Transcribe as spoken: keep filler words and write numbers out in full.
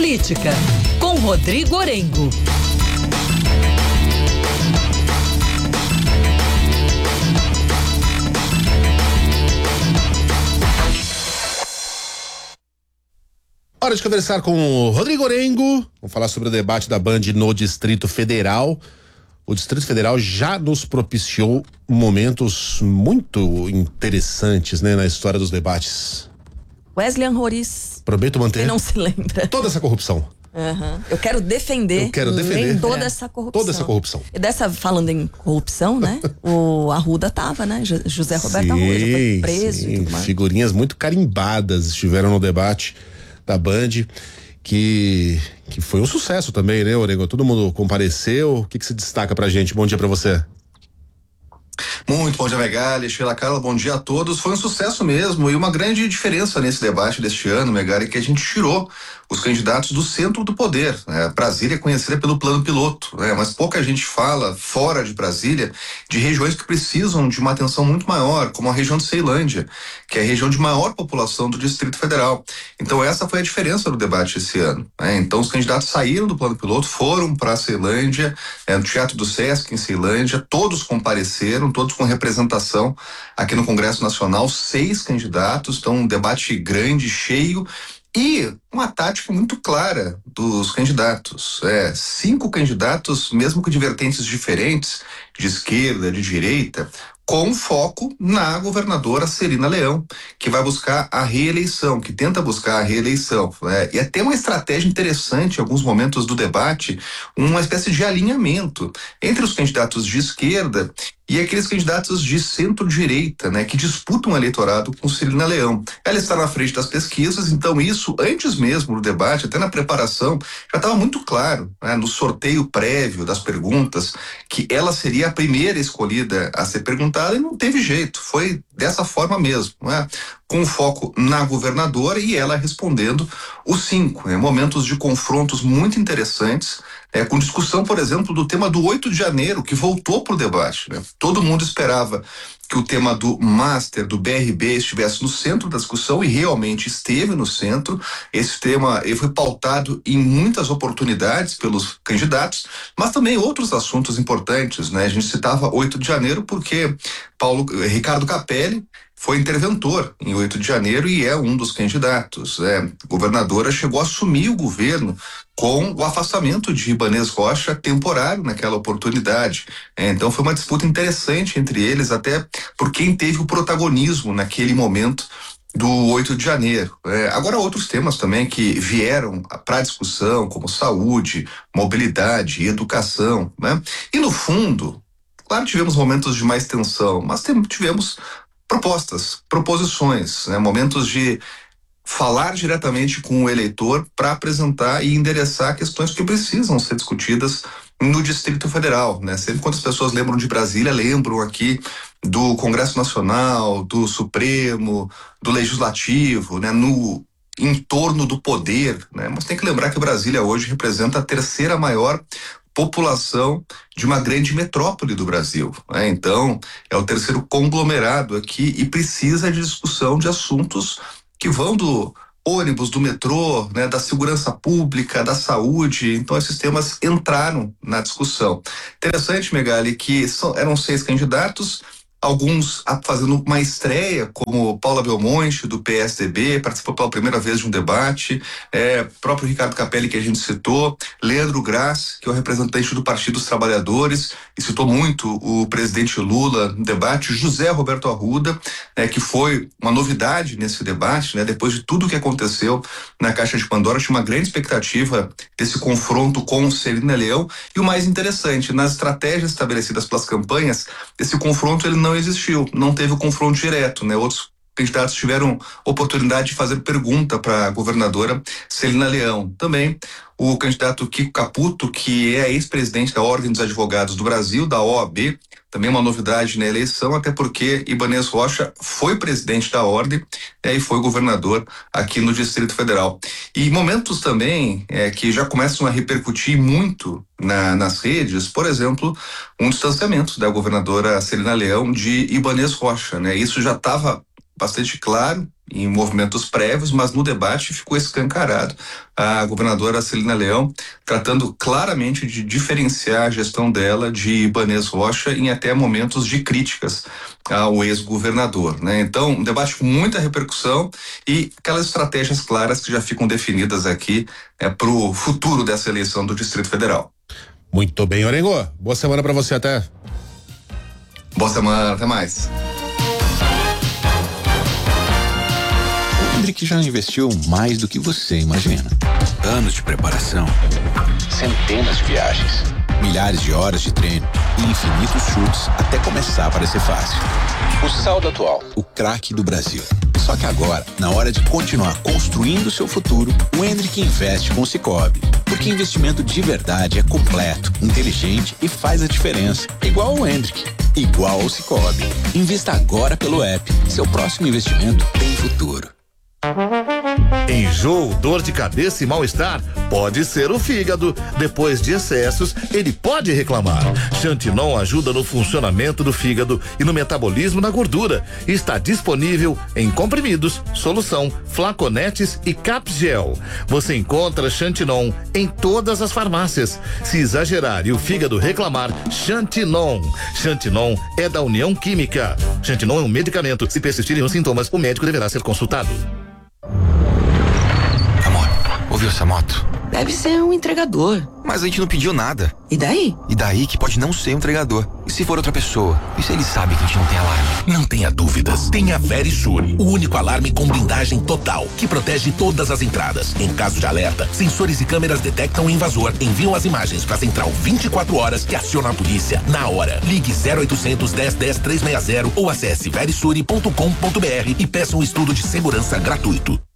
Política, com Rodrigo Orengo. Hora de conversar com o Rodrigo Orengo. Vamos falar sobre o debate da Band no Distrito Federal. O Distrito Federal já nos propiciou momentos muito interessantes, né, na história dos debates. Wesley Roriz. Prometo manter. Quem não se lembra? Toda essa corrupção. Uhum. Eu quero defender. Eu quero defender. Toda é. essa corrupção. Toda essa corrupção. E dessa, falando em corrupção, né? o Arruda tava, né? José Roberto sim, Arruda já foi preso sim. e tudo mais. Figurinhas muito carimbadas estiveram no debate da Band, que, que foi um sucesso também, né, Orengo? Todo mundo compareceu. O que que se destaca pra gente? Bom dia pra você. Muito bom dia, Megali, Sheila Carla, bom dia a todos. Foi um sucesso mesmo e uma grande diferença nesse debate deste ano, Megali, que a gente tirou os candidatos do centro do poder. Né? Brasília é conhecida pelo plano piloto, né? Mas pouca gente fala, fora de Brasília, de regiões que precisam de uma atenção muito maior, como a região de Ceilândia, que é a região de maior população do Distrito Federal. Então essa foi a diferença do debate esse ano. Né? Então os candidatos saíram do plano piloto, foram para Ceilândia, é, no Teatro do Sesc, em Ceilândia, todos compareceram, todos com representação aqui no Congresso Nacional, seis candidatos, então um debate grande, cheio, e uma tática muito clara dos candidatos. É, cinco candidatos, mesmo que de vertentes diferentes, de esquerda, de direita, com foco na governadora Celina Leão, que vai buscar a reeleição, que tenta buscar a reeleição. É, e até uma estratégia interessante em alguns momentos do debate, uma espécie de alinhamento entre os candidatos de esquerda e aqueles candidatos de centro-direita, né, que disputam o eleitorado com Celina Leão. Ela está na frente das pesquisas, então isso, antes mesmo do debate, até na preparação, já estava muito claro, né, no sorteio prévio das perguntas, que ela seria a primeira escolhida a ser perguntada e não teve jeito, foi dessa forma mesmo, né, com foco na governadora e ela respondendo os cinco, né, momentos de confrontos muito interessantes, É, com discussão, por exemplo, do tema do oito de janeiro, que voltou para o debate. Né? Todo mundo esperava que o tema do Master, do B R B, estivesse no centro da discussão e realmente esteve no centro. Esse tema ele foi pautado em muitas oportunidades pelos candidatos, mas também outros assuntos importantes. Né? A gente citava oito de janeiro porque Paulo, Ricardo Capelli foi interventor em oito de janeiro e é um dos candidatos. É, a governadora chegou a assumir o governo com o afastamento de Ibanez Rocha temporário naquela oportunidade. É, então foi uma disputa interessante entre eles, até por quem teve o protagonismo naquele momento do oito de janeiro. É, agora outros temas também que vieram para a discussão, como saúde, mobilidade, educação, né? E no fundo, claro, tivemos momentos de mais tensão, mas tivemos propostas, proposições, né? Momentos de falar diretamente com o eleitor para apresentar e endereçar questões que precisam ser discutidas no Distrito Federal, né? Sempre quando as pessoas lembram de Brasília, lembram aqui do Congresso Nacional, do Supremo, do Legislativo, né? No entorno do poder, né? Mas tem que lembrar que Brasília hoje representa a terceira maior população de uma grande metrópole do Brasil, né? Então é o terceiro conglomerado aqui e precisa de discussão de assuntos que vão do ônibus, do metrô, né, da segurança pública, da saúde. Então esses temas entraram na discussão. Interessante, Megali, que são, eram seis candidatos, alguns fazendo uma estreia, como Paula Belmonte, do P S D B, participou pela primeira vez de um debate, é, próprio Ricardo Capelli, que a gente citou, Leandro Graz, que é o representante do Partido dos Trabalhadores, e citou muito o presidente Lula no debate, José Roberto Arruda, né, que foi uma novidade nesse debate, né, depois de tudo que aconteceu na Caixa de Pandora, tinha uma grande expectativa desse confronto com Celina Leão, e o mais interessante, nas estratégias estabelecidas pelas campanhas, esse confronto ele não não existiu, não teve o confronto direto, né? Outros candidatos tiveram oportunidade de fazer pergunta para a governadora Celina Leão. Também o candidato Kiko Caputo, que é ex-presidente da Ordem dos Advogados do Brasil, da O A B, também uma novidade na eleição, até porque Ibanez Rocha foi presidente da Ordem é, e foi governador aqui no Distrito Federal. E momentos também é, que já começam a repercutir muito na, nas redes, por exemplo, um distanciamento da governadora Celina Leão de Ibanez Rocha, né? Isso já estava bastante claro em movimentos prévios, mas no debate ficou escancarado. A governadora Celina Leão tratando claramente de diferenciar a gestão dela de Ibanez Rocha em até momentos de críticas ao ex-governador, né? Então, um debate com muita repercussão e aquelas estratégias claras que já ficam definidas aqui é, para o futuro dessa eleição do Distrito Federal. Muito bem, Orengo. Boa semana para você, até. Boa semana, até mais. O Hendrick já investiu mais do que você imagina. Anos de preparação, centenas de viagens, milhares de horas de treino e infinitos chutes até começar a parecer fácil. O saldo atual, o craque do Brasil. Só que agora, na hora de continuar construindo seu futuro, o Hendrick investe com o Sicoob. Porque investimento de verdade é completo, inteligente e faz a diferença. Igual o Hendrick, igual ao Sicoob. Invista agora pelo app. Seu próximo investimento tem futuro. Enjoo, dor de cabeça e mal-estar? Pode ser o fígado. Depois de excessos, ele pode reclamar. Xantinon ajuda no funcionamento do fígado e no metabolismo da gordura. Está disponível em comprimidos, solução, flaconetes e capgel. Você encontra Xantinon em todas as farmácias. Se exagerar e o fígado reclamar, Xantinon. Xantinon é da União Química. Xantinon é um medicamento. Se persistirem os sintomas, o médico deverá ser consultado. Ouviu essa moto? Deve ser um entregador. Mas a gente não pediu nada. E daí? E daí que pode não ser um entregador. E se for outra pessoa? E se ele sabe que a gente não tem alarme? Não tenha dúvidas. Tenha a Verisure, o único alarme com blindagem total, que protege todas as entradas. Em caso de alerta, sensores e câmeras detectam o invasor, enviam as imagens para a central vinte e quatro horas e aciona a polícia na hora. Ligue zero oitocentos, dez, dez, trezentos e sessenta ou acesse verisure ponto com ponto br e peça um estudo de segurança gratuito.